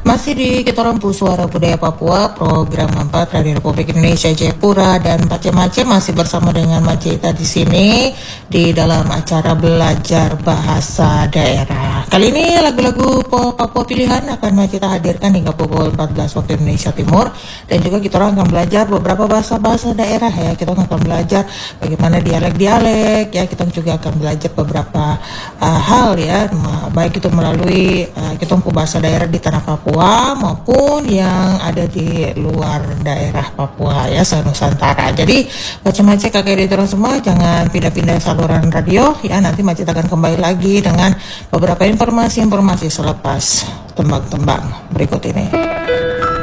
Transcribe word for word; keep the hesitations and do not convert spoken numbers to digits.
Masih di Kitorompu Suara Budaya Papua, program empat Radio Republik Indonesia Jayapura, dan Mace-Mace masih bersama dengan Macita di sini di dalam acara belajar bahasa daerah. Kali ini lagu-lagu Papua pilihan akan Macita hadirkan hingga pukul empat belas waktu Indonesia Timur, dan juga kita orang akan belajar beberapa bahasa-bahasa daerah ya. Kita akan belajar bagaimana dialek-dialek ya. Kita juga akan belajar beberapa uh, hal ya, baik itu melalui uh, kita bahasa daerah di tanah Papua maupun yang ada di luar daerah Papua ya, se-Nusantara. Jadi Mace-Mace kakek editor semua jangan pindah-pindah saluran radio ya. Nanti Macet akan kembali lagi dengan beberapa informasi-informasi selepas tembang-tembang berikut ini.